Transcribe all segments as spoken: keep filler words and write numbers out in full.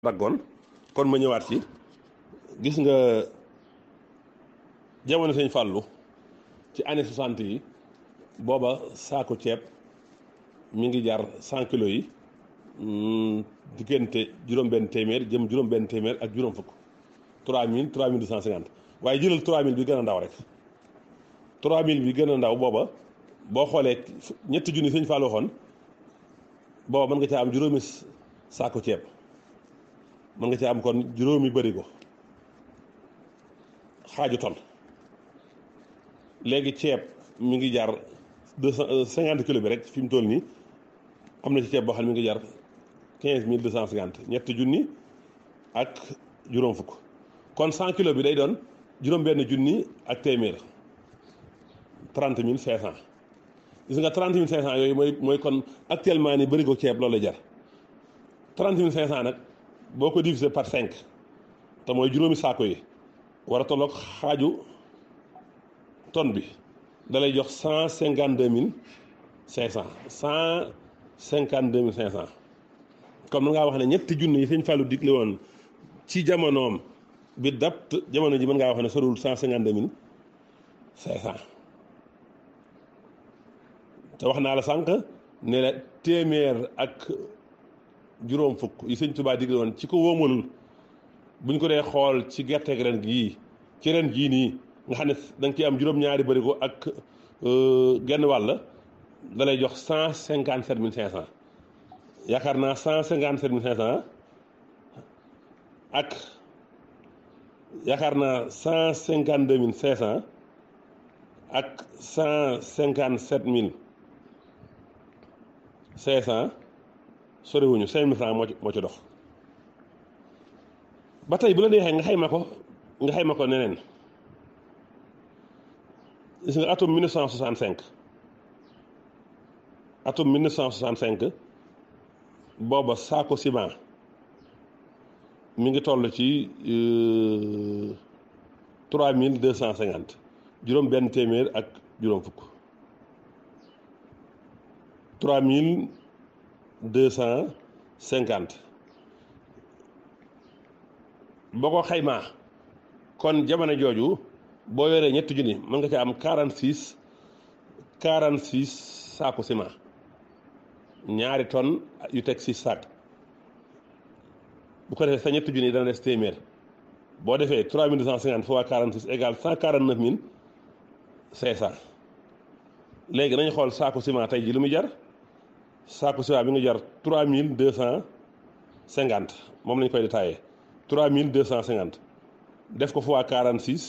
daggoon kon ma ñëwaat ci gis nga jamono sëñ Fallou ci année soixante yi booba saako ceeb mi ngi jar cent kilos yi diggante juróom-benn téeméer jëm juróom-benn téeméer ak juróom fukk trois mille trois mille deux cent cinquante waaye jëlal trois mille bi gën a ndaw rek trois mille bi gën a ndaw booba boo xoolee ñetti junni sëñ Fallou waxoon booba mën nga caa am juróomi saako ceeb mën nga ci am kon juróomi bërigo xaaju ton léegi ceeb mi ngi jar deux cent cinquante kilos bi rek fi mu toll nii am na ci ceeb boo xam ne mi ngi jar quinze mille deux cent cinquante ñetti junni ak juróom fukk kon cent kilos bi day doon juróom-benn junni ak téeméer trente mille cinq cent gis nga trente mille cinq cent yooyu mooy mooy kon actuellement ni bërigo ceeb loolu la jar trente mille cinq cent nag. boo ko divisé par cinq te mooy juróomi saako yi war a tolloog xaaju tonne bi da lay jox cent cinquante deux mille cinq cent cent cinquante deux mille cinq cent comme na ngaa wax ne ñetti junni yi sëñ Fallou digle woon ci jamonoom bi dapt jamono ji mën ngaa wax ne sorul cent cinquante deux mille cinq cent te wax naa la sànq ne la téeméer ak juróom fukk yi sëñ Tuubaa digle woon ci ko wóomalul buñ ko dee xool ci gerte gi ren gii ci ren gii nii nga xam ne da nga ciy am juróom-ñaari bërigo ak genn wàll da lay jox cent cinquante sept mille cinq cent yaakaar naa cent cinquante sept mille cinq cent ak yaakaar naa cent cinquante deux mille cinq cent ak cent cinquante sept mille cinq cent soriwuñu cinq mille francs moo ci moo ci dox ba tey bu la neexee nga xayma ko nga xayma ko neneen gis nga atum mille neuf cent soixante cinq atum mille neuf cent soixante cinq booba saako ciment mi ngi toll ci trois mille deux cent cinquante juróom benn téeméer ak juróom fukk trois mille deux cent cinquante boo ko xaymaa kon jamono jooju boo yoree ñetti junni mën nga ci am quarante six quarante six saaku ciment ñaari tonnes yu teg six saak bu ko defee sa ñetti junni dana des téeméer boo defee trois mille deux cent cinquante fois quarante six égale cent quarante neuf mille cinq cent léegi nañu xool saaku ciment tey ji lu muy jar. saako ciment bi nga jar trois mille deux cent cinquante moom lañ koy détaillé trois mille deux cent cinquante def ko fois quarante six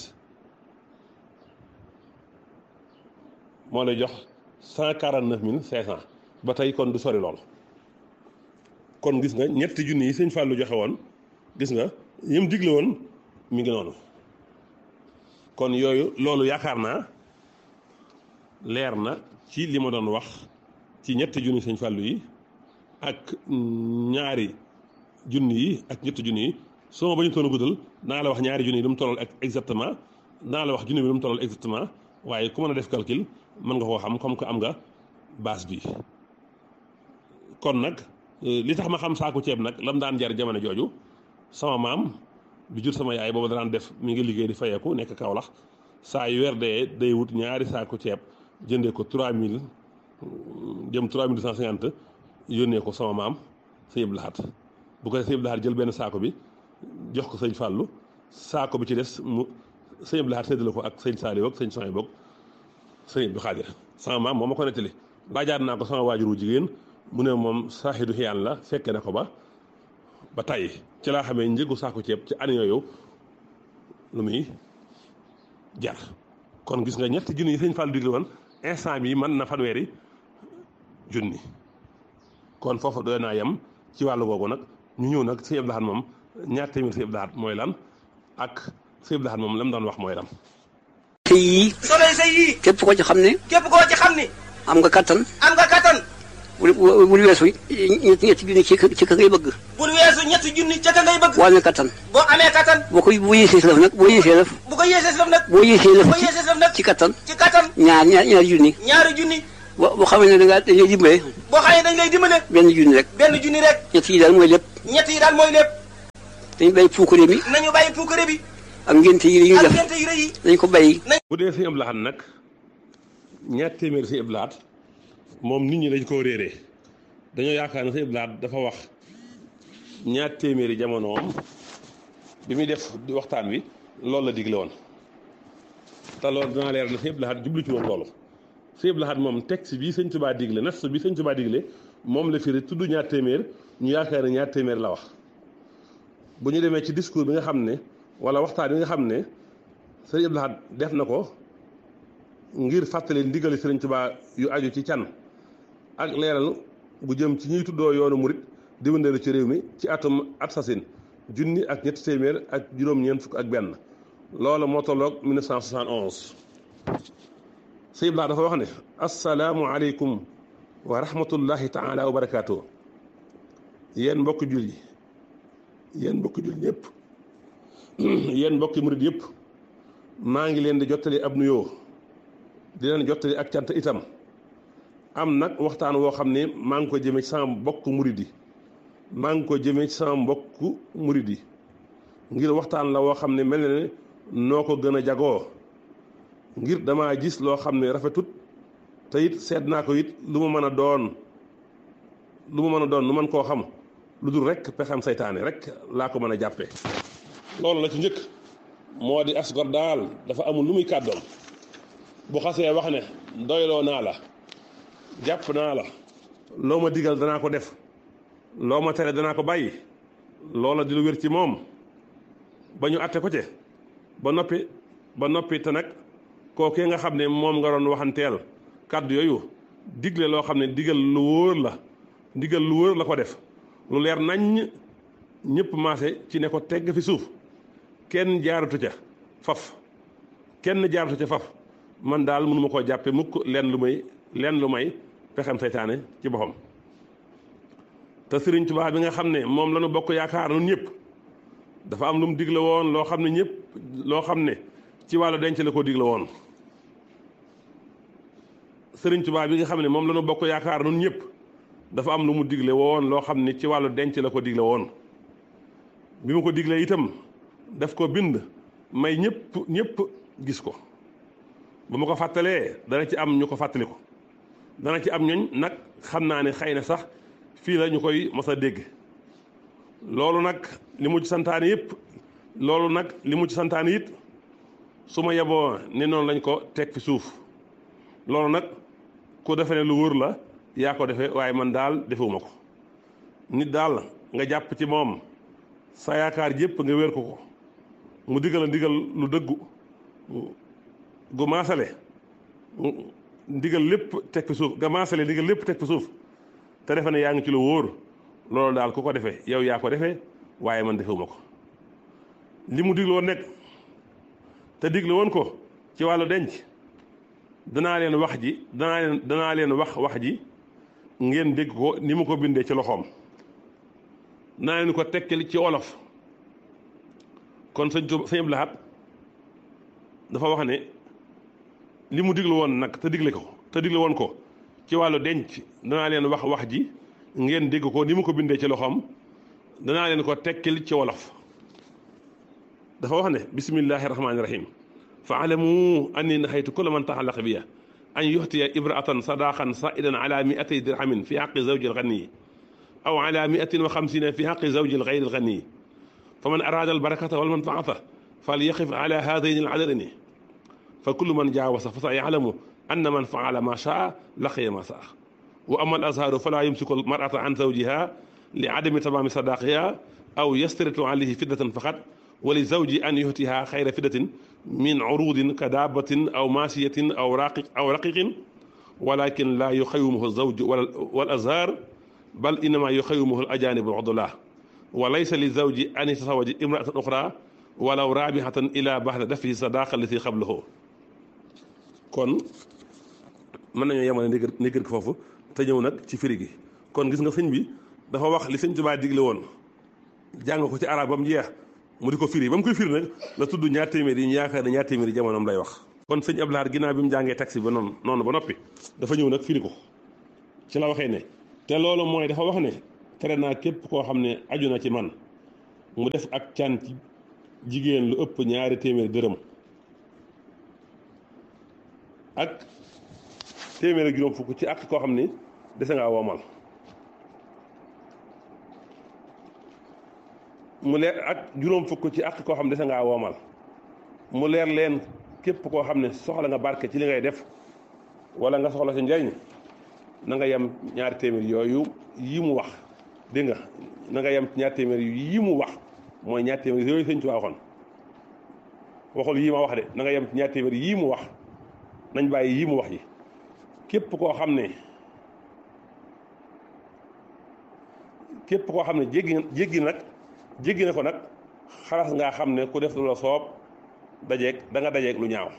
moo lay jox cent quarante neuf mille cinq cent ba tey kon du sori lool kon gis nga ñetti junni yi sëñ Fallou joxe woon gis nga yim digle woon mi ngi noonu kon yooyu loolu yaakaar naa leer na ci li ma doon wax. ci ñetti junni sëñ Fallou yi ak ñaari junni yi ak ñetti junni yi soo ma bañu toon a guddal naa la wax ñaari junni yi lu mu tollal ak exactement naa la wax junni bi lu mu tollal exactement waaye ku mën a def calcul mën nga koo xam comme que am nga base bi kon nag li tax ma xam saako ceeb nag lam daan jar jamono jooju sama maam bi jur sama yaay booba daan def mi ngi liggéey di fayeeku nekk Kaolack saa yu weer dee day wut ñaari saako ceeb jëndee ko trois mille jëm trois mille deux cent cinquante yónnee ko sama maam sëñ Abdou Lahad bu ko sëñ Abdou Lahad jël benn saako bi jox ko sëñ Fallou saako bi ci des mu sëñ Abdou Lahad séddale ko ak sëñ Saliou ak sëñ Sonia boog sëñ Abdou Khadir sama maam moo ma ko nettali laajaat naa ko sama waajuru jigéen mu ne moom saaxidu xiyaan la fekke na ko ba ba tey ci laa xamee njëgu saako ceeb ci année yooyu lu muy jar kon gis nga ñetti junni yi sëñ Fallou digle woon instant bi mën na fanweeri junni kon foofu doy naa yem ci wàllu googu nag ñu ñëw nag sëñ Abdou Lahad moom ñaar téeméer sëñ Abdou Lahad mooy lan ak sëñ Abdou Lahad moom lam doon wax mooy lan. te yii. solo sa yii. képp koo ci xam ne. képp koo ci xam ne. am nga kattan. am nga kattan. bul bul weesu ñetti ñetti junni ci ci ka ngay bëgg. bul weesu ñetti junni ca ka ngay bëgg. boo amee kattan. boo amee kattan. boo koy boo yéesee si lëf nag boo yéesee lëf. bu ko yéesee si lëf nag. boo yéesee lëf. boo yéesee si lëf nag ci kattan. ci kattan. ñaar ñaar ñaari junni. ñaari junni. boo boo xamee ne da ngaa dañ lay dimbale. boo xamee dañ lay dimbale. benn junni rek. benn junni rek. ñett yi daal mooy lépp. ñett yi daal mooy lépp. dañu bàyyi puukare bi. nañu bàyyi puukare bi. ak ngénte yi ñu ak def ngénte yi rëy yi. nañ ko bàyyi. bu dee sëñ Abdou Lahad nag ñaar téeméer sëñ Abdou Lahad moom nit ñi dañ koo réeree dañoo yaakaar ne sëñ Abdou Lahad dafa wax ñaar téeméeri jamonoom bi muy def waxtaan wi loolu la digle woon te loolu danaa leer na sëñ Abdou Lahad jublu ci woon loolu sëñ Abdou Lahad moom texte bi sëñ Tuubaa digle nas bi sëñ Tuubaa digle moom la firi tudd ñaar téeméer ñu yaakaar ne ñaar téeméer la wax bu ñu demee ci discours bi nga xam ne wala waxtaan bi nga xam ne sëñ Abdou Lahad def na ko ngir fàttali ndigali sëriñ Tuubaa yu aju ci can ak leeral bu jëm ci ñuy tuddoo yoonu murit di wëndeelu ci réew mi ci atum at sasin junni ak ñetti téeméer ak juróom-ñeent fukk ak benn loolu moo tolloog mille neuf cent soixante et onze sëñ Abdou Lahad dafa wax ne asalaamu aleykum wa rahmatullahi taala wa barakaatu yéen mbokki jul yi yéen mbokki jul ñëpp yéen mbokki murit yëpp maa ngi leen di jottali ab nuyoo di leen jottali ak cant itam am nag waxtaan woo xam ne maa ngi ko jëmee ci sama mbokk murit yi maa ngi ko jëmee ci sama mbokk murit yi ngir waxtaan la woo xam ne mel na ne noo ko gën a jagoo ngir damaa gis loo xam ne rafetut te it seet naa ko it lu ma mën a doon lu ma mën a doon lu mën koo xam lu dul rek pexam saytaane rek laa ko mën a jàppee loolu la ci njëkk moo di asgor daal dafa amul lu muy kàddoom bu xasee wax ne doyloo naa la jàpp naa la loo ma digal danaa ko def loo ma tere danaa ko bàyyi loola di lu wér ci moom ba ñu atte ko ci ba noppi ba noppi te nag kookee nga xam ne moom nga doon waxanteel kàddu yooyu digle loo xam ne digal lu wóor la digal lu wóor la ko def lu leer naññ ñëpp maase ci ne ko tegg fi suuf kenn jaaratu ca faf kenn jaaratu ca faf man daal mënuma koo jàppe mukk leen lu may leen lu may pexem seytaane ci boppam te Sëriñ Tuubaa bi nga xam ne moom la ñu bokk yaakaar nun ñëpp dafa am lu mu digle woon loo xam ne ñëpp loo xam ne ci wàllu denc la ko digle woon Sëriñ Tuubaa bi nga xam ne moom la ñu bokk yaakaar nun ñëpp dafa am lu mu digle woon loo xam ne ci wàllu denc la ko digle woon bi mu ko diglee itam daf ko bind may ñëpp ñëpp gis ko bu ma ko fàttalee dana ci am ñu ko fàttali ko dana ci am ñooñ nag xam naa ne xëy na sax fii la ñu koy mos a dégg loolu nag li mu ci santaane yëpp loolu nag li mu ci santaane it su ma yeboo ne noonu lañ ko teg fi suuf loolu nag ku defe ne lu wóor la yaa ko defee waaye man daal defewuma ko nit daal nga jàpp ci moom sa yaakaar yëpp nga wér ko ko mu digal a ndigal lu dëggu gu maasale ndigal lépp teg fi suuf nga maasale ndigal lépp teg fi suuf te defe ne yaa ngi ci lu wóor loolu daal ku ko defee yow yaa ko defee waaye man defewuma ko li mu digle woon nekk te digle woon ko ci wàllu denc danaa leen wax ji danaa leen danaa leen wax wax ji ngeen dégg ko ni mu ko bindee ci loxoom danaa leen ko tekkil ci wolof kon sëñ Tuubaa sëñ Abdou Lahad dafa wax ne li mu digle woon nag te digle ko te digle woon ko ci wàllu denc danaa leen wax wax ji ngeen dégg ko ni mu ko bindee ci loxoom danaa leen ko tekkil ci wolof dafa wax ne bismillahi rahmaani rahim fa alamu anni nahaytu kulla man taxallaqa biya an yuxtiya ibraatan sadaqan saidan ala miatay dirhamin fi xaqi zawji alganiyi aw ala miatin wa xamsina fi xaqi zawji algayri alganiyi fa man araada albarakata walmanfaata fal yaqif ala haadayni aladadayni fa kullu man jaawasa fa sa yalamu anna man faala ma shaa laqiya ma saa wa ama al azharu fala yumsiku al mar'ata an zawjiha li adami tamaami sadaqiha aw yastaritu alayhi fiddatan faqat wa li zawji an yuhtiha xayra fiddatin min urudin ka daabatin aw maasiyatin aw raqiq aw raqiqin walakin la yuxawimuhu zawju wal azhar bal innama yuxawimuhu al ajaanibu al udulaa wa laysa li zawji an yatazawaja imra'atan uxra walaw raabihatan ila baxda dafihi sadaqa allati qablahu kon mën nañoo yemale négër négër ko foofu te ñëw nag ci firi gi kon gis nga sëñ bi dafa wax li sëñ Tuubaa digle woon jàng ko ci arab ba mu jeex mu di ko firi ba mu koy firi nag la tudd ñaar téeméer yi ñu yaakaar ne ñaar téeméer yi jamonoom lay wax kon sëñ Abdou Lahad ginnaaw bi mu jàngee taxi ba noonu noonu ba noppi dafa ñëw nag firi ko ci la waxee ne te loolu mooy dafa wax ne tere naa képp koo xam ne aju na ci man mu def ak can ci jigéen lu ëpp ñaari téeméeri dërëm ak téeméeri juróom fukk ci ak koo xam ni dese ngaa woomal mu leer ak juróom fukk ci ak koo xam ne dese ngaa woomal mu leer leen képp koo xam ne soxla nga barke ci li ngay def wala nga soxla si njariñ na nga yem ñaari téeméer yooyu yi mu wax dégg nga na nga yem ñaari téeméer yi mu wax mooy ñaari téeméer yooyu sëñ Tuubaa waxoon waxul yii ma wax de na nga yem ñaari téeméer yii mu wax nañ bàyyi yii mu wax yi képp koo xam ne képp koo xam ne jéggi jéggi nag jéggi na ko nag xalaas ngaa xam ne ku def lu la soob dajeeg da nga dajeeg lu ñaaw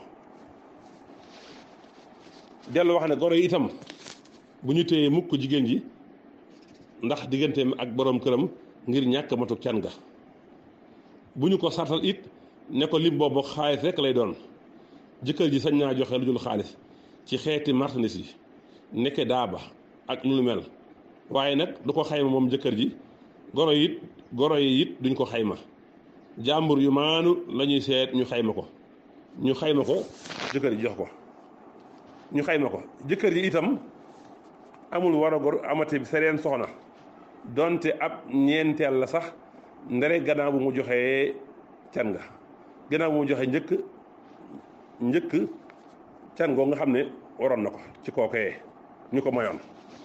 dellu wax ne goro yi itam bu ñu téyee mukk jigéen ji ndax digganteem ak boroom këram ngir ñàkk matuk can ga bu ñu ko sartal it ne ko lim boobu xaalis rek lay doon jëkkër ji sañ naa joxe lu dul xaalis ci xeeti marchandise yi nekke daaba ak lu mel waaye nag du ko xayma moom jëkkër ji goro it goro yi it duñ ko xayma jàmbur yu maanu la ñuy seet ñu xayma ko ñu xayma ko jëkkër ji jox ko ñu xayma ko jëkkër ji itam amul war a gor amati bi sereen soxna donte ab ñeenteel la sax ndere gannaaw bu mu joxee can nga gannaaw bu mu joxee njëkk njëkk can goo nga xam ne waroon na ko ci kookee ñu ko mayoon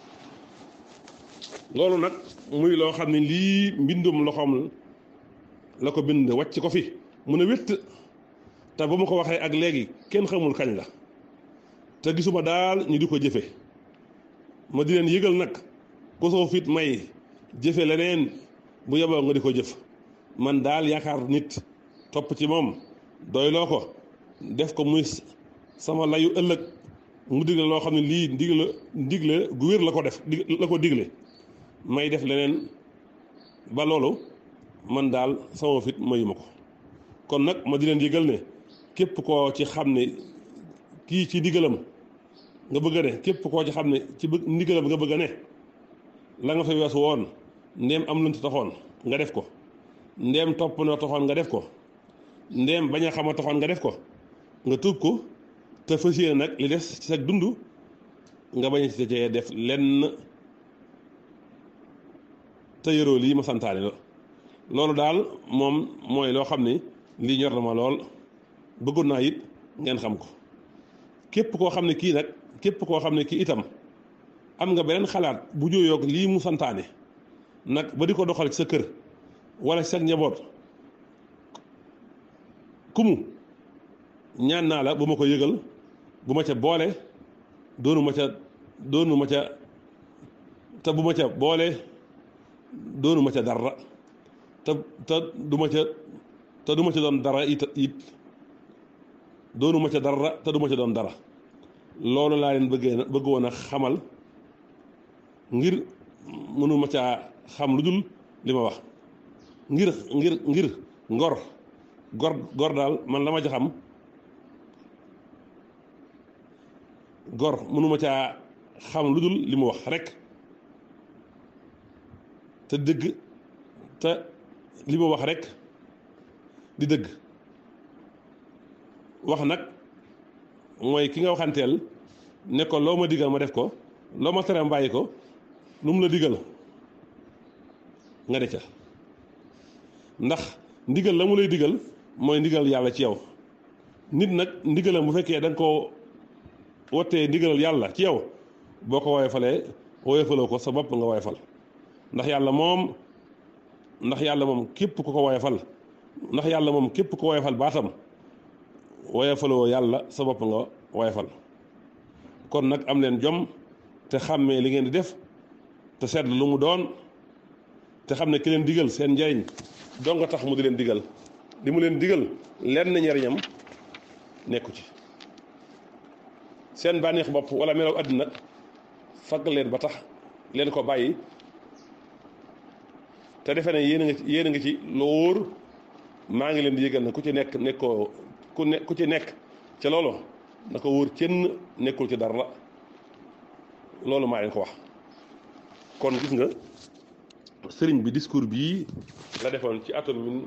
loolu nag muy loo xam ne lii mbindum loxoom la ko bind wàcc ko fi mu ne wétt te ba mu ko waxee ak léegi kenn xamul kañ la te gisuma daal ñu di ko jëfe ma di leen yëgal nag ko soo fit may jëfe leneen bu yeboo nga di ko jëf man daal yaakaar nit topp ci moom doyloo ko def ko muy sama layu ëllëg mu digle loo xam ne lii ndigle ndigle gu wér la ko def la ko digle may def leneen ba loolu man daal sama fit mayuma ko kon nag ma di leen yëgal ne képp koo ci xam ne kii ci ndigalam nga bëgg a ne képp koo ci xam ne ci bëgg ndigalam nga bëgg a ne la nga fa weesu woon ndéem am lu taxoon nga def ko ndéem topp na taxoon nga def ko ndéem bañ a xama taxoon nga def ko nga tuub ko te fas yéene nag li des ci sa dund nga bañ ci cee def lenn te yëroo lii ma santaane la loolu daal moom mooy loo xam ne lii ñor na ma lool bëggoon naa it ngeen xam ko képp koo xam ne kii nag képp koo xam ne kii itam am nga beneen xalaat bu jóoyoog lii mu santaane nag ba di ko doxal ci sa kër wala ci sa njaboot kumu ñaan naa la bu ma ko yëgal bu ma ca boole doonu ma ca doonu ma ca te bu ma ca boole doonu ma ca dara te te du ma ca te du ma ca doon dara it it doonu ma ca dara te du ma ca doon dara loolu laa leen bëggee na bëggoon a xamal ngir mënu ma caa xam lu dul li ma wax ngir ngir ngir ngor gor gor daal man la ma ca xam gor mënu ma caa xam lu dul li mu wax rek te dëgg te li mu wax rek di dëgg wax nag mooy ki nga waxanteel ne ko loo ma digal ma def ko loo ma tere bàyyi ko lu mu la digal nga de ca ndax ndigal la mu lay digal mooy ndigal yàlla ci yow nit nag ndigalam bu fekkee da nga koo wottee ndigalal yàlla ci yow boo ko woyofalee woyofaloo ko sa bopp nga woyofal ndax yàlla moom ndax yàlla moom képp ku ko woyofal ndax yàlla moom képp ku woyofal baatam woyofaloo yàlla sa bopp nga woyofal kon nag am leen jom te xàmmee li ngeen di def te seetlu lu mu doon te xam ne ki leen digal seen njariñ doo nga tax mu di leen digal li mu leen digal lenn njariñam nekku ci seen bànneex bopp wala melaw àddina fagg leen ba tax leen ko bàyyi te defe ne yéen a nga ci yéen a nga ci lu wóor maa ngi leen di yëgal na ku ci nekk nekkoo ku ne ku ci nekk ca loolu na ko wóor kenn nekkul ci dara loolu maa leen ko wax kon gis nga sëriñ bi discours bii la defoon ci atum